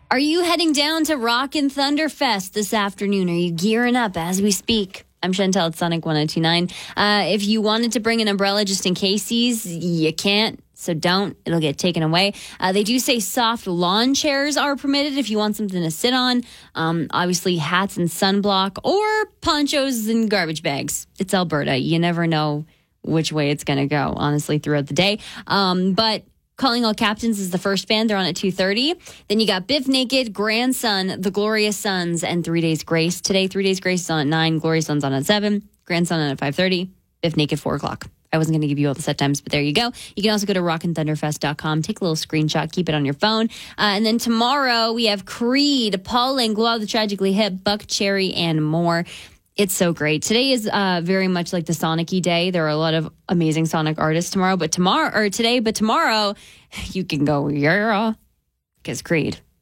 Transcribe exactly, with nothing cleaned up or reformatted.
Are you heading down to Rockin' Thunderfest this afternoon? Are you gearing up as we speak? I'm Chantel at Sonic one oh two point nine. Uh, if you wanted to bring an umbrella just in cases, you can't. So don't. It'll get taken away. Uh, they do say soft lawn chairs are permitted if you want something to sit on. Um, obviously, hats and sunblock or ponchos and garbage bags. It's Alberta. You never know which way it's going to go, honestly, throughout the day. Um, but Calling All Captains is the first band. They're on at two thirty. Then you got Biff Naked, Grandson, The Glorious Sons, and Three Days Grace. Today, Three Days Grace is on at nine. Glorious Sons on at seven. Grandson on at five thirty. Biff Naked, four o'clock. I wasn't going to give you all the set times, but there you go. You can also go to rockin thunderfest dot com. Take a little screenshot. Keep it on your phone. Uh, and then tomorrow, we have Creed, Paul Langlois, The Tragically Hip, Buck Cherry, and more. It's so great. Today is uh, very much like the Sonic-y day. There are a lot of amazing Sonic artists tomorrow, but tomorrow, or today, but tomorrow, you can go, yeah, because Creed